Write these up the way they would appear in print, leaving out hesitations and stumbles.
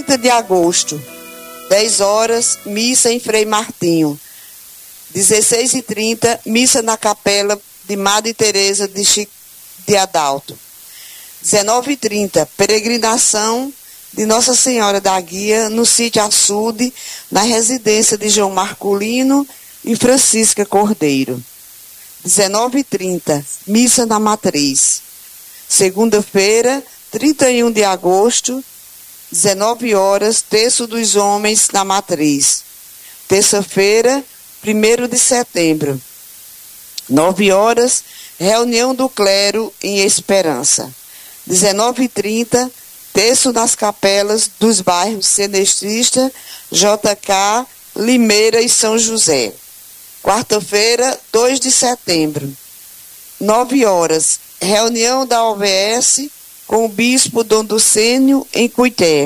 30 de agosto, 10 horas, missa em Frei Martinho. 16h30, missa na capela de Madre Teresa de Adalto. 19h30, peregrinação de Nossa Senhora da Guia no sítio Açude, na residência de João Marculino e Francisca Cordeiro. 19h30, missa na Matriz. Segunda-feira, 31 de agosto, 19 horas, terço dos homens na Matriz. Terça-feira, 1º de setembro, 9 horas, reunião do clero em Esperança. 19h30, terço nas capelas dos bairros Senestrista, JK, Limeira e São José. Quarta-feira, 2 de setembro, 9 horas, reunião da OVS com o bispo Dom Ducênio em Cuité.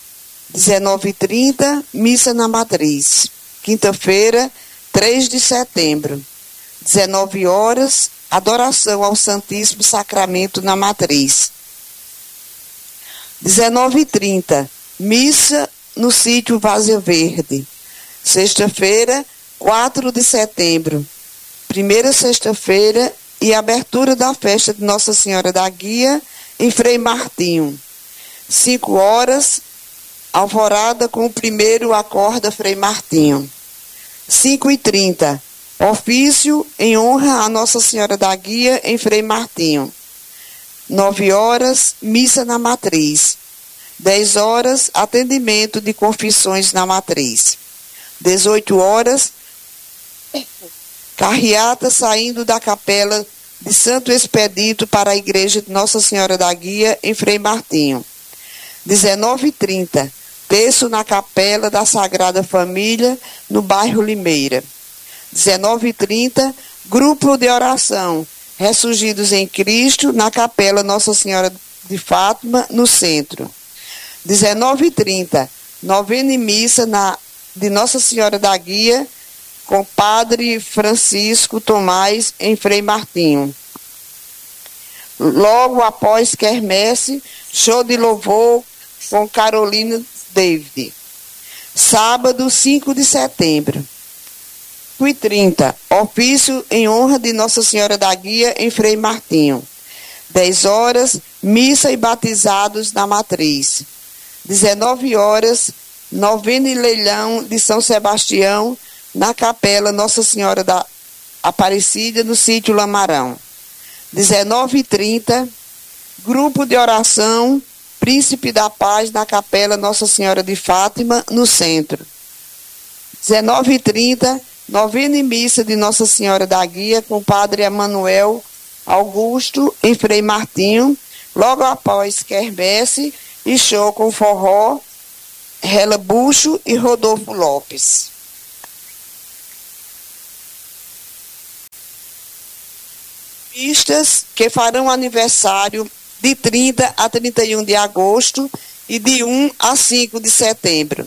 19h30, missa na Matriz. Quinta-feira, 3 de setembro, 19 horas, adoração ao Santíssimo Sacramento na Matriz. 19h30, missa no sítio Várzea Verde. Sexta-feira, 4 de setembro, primeira sexta-feira e abertura da festa de Nossa Senhora da Guia em Frei Martinho. 5 horas, alvorada com o primeiro acorda Frei Martinho. 5h30, ofício em honra a Nossa Senhora da Guia em Frei Martinho. 9 horas, missa na Matriz. 10 horas, atendimento de confissões na Matriz. 18 horas, carreata saindo da capela de Santo Expedito para a igreja de Nossa Senhora da Guia em Frei Martinho. 19h30, terço na capela da Sagrada Família no bairro Limeira. 19h30, grupo de oração Ressurgidos em Cristo na capela Nossa Senhora de Fátima no centro. 19h30, novena e missa de Nossa Senhora da Guia com Padre Francisco Tomás em Frei Martinho. Logo após quermesse, show de louvor com Carolina David. Sábado, 5 de setembro. 5h30, ofício em honra de Nossa Senhora da Guia em Frei Martinho. 10 horas, missa e batizados na Matriz. 19 horas, novena e leilão de São Sebastião na capela Nossa Senhora da Aparecida, no sítio Lamarão. 19h30, grupo de oração Príncipe da Paz na capela Nossa Senhora de Fátima, no centro. 19h30, novena e missa de Nossa Senhora da Guia com o Padre Emanuel Augusto em Frei Martinho, logo após quermesse e show com forró, Rela Bucho e Rodolfo Lopes. Pistas que farão aniversário de 30 a 31 de agosto e de 1 a 5 de setembro.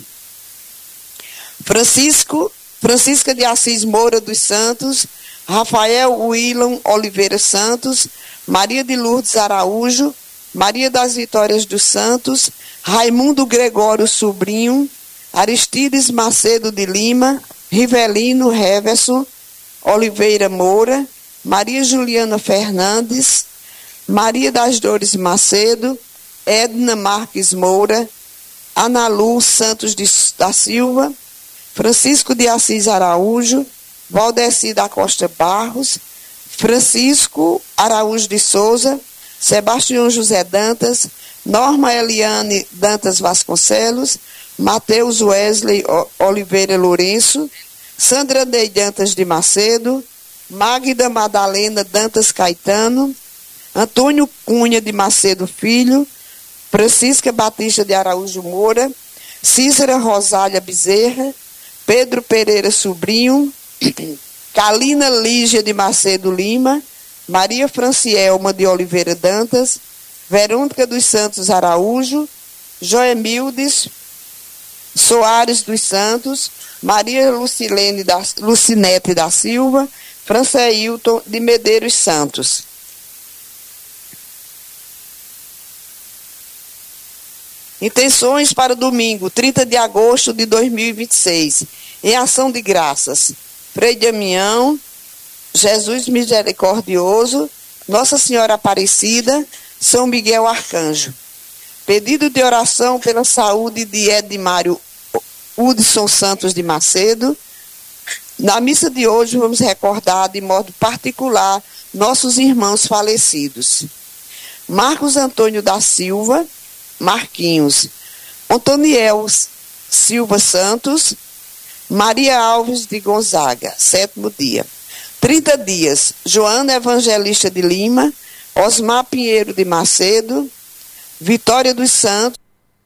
Francisca de Assis Moura dos Santos, Rafael Willam Oliveira Santos, Maria de Lourdes Araújo, Maria das Vitórias dos Santos, Raimundo Gregório Sobrinho, Aristides Macedo de Lima, Rivelino Reverson Oliveira Moura, Maria Juliana Fernandes, Maria das Dores Macedo, Edna Marques Moura, Analu Santos da Silva, Francisco de Assis Araújo, Valdeci da Costa Barros, Francisco Araújo de Souza, Sebastião José Dantas, Norma Eliane Dantas Vasconcelos, Mateus Wesley Oliveira Lourenço, Sandra Ney Dantas de Macedo, Magda Madalena Dantas Caetano, Antônio Cunha de Macedo Filho, Francisca Batista de Araújo Moura, Cícera Rosália Bezerra, Pedro Pereira Sobrinho, Calina Lígia de Macedo Lima, Maria Francielma de Oliveira Dantas, Verônica dos Santos Araújo, Joemildes Soares dos Santos, Maria Lucinete da Silva, Franceilton de Medeiros Santos. Intenções para o domingo, 30 de agosto de 2026. Em ação de graças. Frei Damião, Jesus Misericordioso, Nossa Senhora Aparecida, São Miguel Arcanjo. Pedido de oração pela saúde de Edmário Hudson Santos de Macedo. Na missa de hoje vamos recordar de modo particular nossos irmãos falecidos. Marcos Antônio da Silva, Marquinhos, Antoniel Silva Santos, Maria Alves de Gonzaga, 7º dia. 30 dias, Joana Evangelista de Lima, Osmar Pinheiro de Macedo, Vitória dos Santos,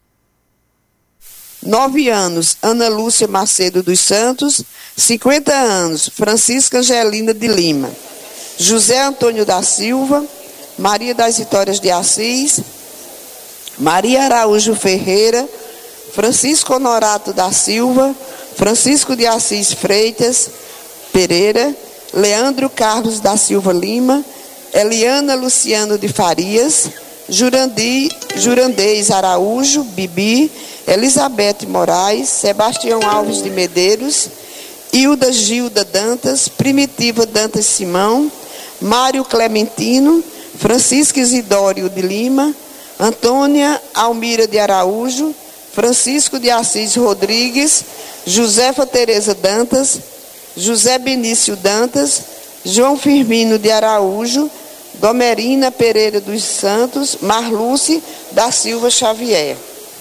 9 anos, Ana Lúcia Macedo dos Santos, 50 anos, Francisca Angelina de Lima, José Antônio da Silva, Maria das Vitórias de Assis, Maria Araújo Ferreira, Francisco Honorato da Silva, Francisco de Assis Freitas Pereira, Leandro Carlos da Silva Lima, Eliana Luciano de Farias, Jurandês Araújo, Bibi, Elizabeth Moraes, Sebastião Alves de Medeiros, Hilda Gilda Dantas, Primitiva Dantas Simão, Mário Clementino, Francisco Isidório de Lima, Antônia Almira de Araújo, Francisco de Assis Rodrigues, Josefa Tereza Dantas, José Benício Dantas, João Firmino de Araújo, Domerina Pereira dos Santos, Marluce da Silva Xavier.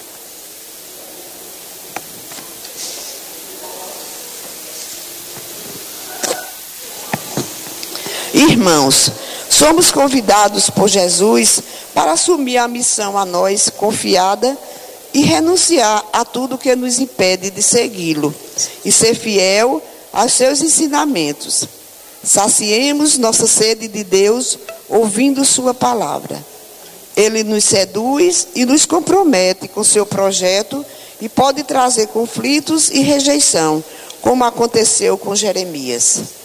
Irmãos, somos convidados por Jesus para assumir a missão a nós confiada e renunciar a tudo que nos impede de segui-lo e ser fiel aos seus ensinamentos. Saciemos nossa sede de Deus ouvindo sua palavra. Ele nos seduz e nos compromete com seu projeto e pode trazer conflitos e rejeição, como aconteceu com Jeremias.